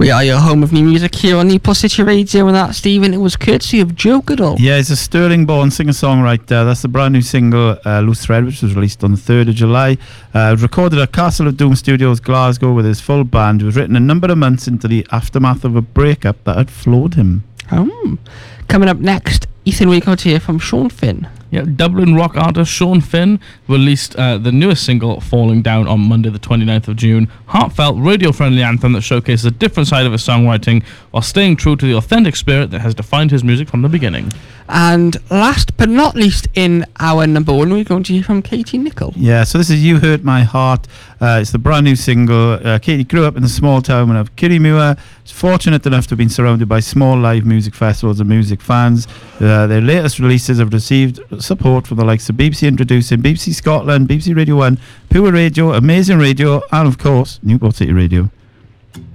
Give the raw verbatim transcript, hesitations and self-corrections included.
We are your home of new music here on Newport City Radio, and that, Stephen, it was courtesy of Joe Goodall. Yeah, he's a sterling-born singer-songwriter. That's the brand new single, uh, Loose Thread, which was released on the third of July. Uh, it was recorded at Castle of Doom Studios, Glasgow, with his full band. It was written a number of months into the aftermath of a breakup that had floored him. Oh. Coming up next, Ethan, we got here from Sean Finn. Yeah, Dublin rock artist Sean Finn released uh, the newest single, Falling Down, on Monday the twenty-ninth of June. Heartfelt, radio-friendly anthem that showcases a different side of his songwriting while staying true to the authentic spirit that has defined his music from the beginning. And last but not least in our number one, we're going to hear from Katie Nicholl. Yeah, so this is You Hurt My Heart. Uh, it's the brand new single. Uh, Katie grew up in the small town of Kirriemuir. She's fortunate enough to have been surrounded by small live music festivals and music fans. Uh, their latest releases have received support from the likes of B B C Introducing, B B C Scotland, B B C Radio one, Pure Radio, Amazing Radio, and of course, Newport City Radio.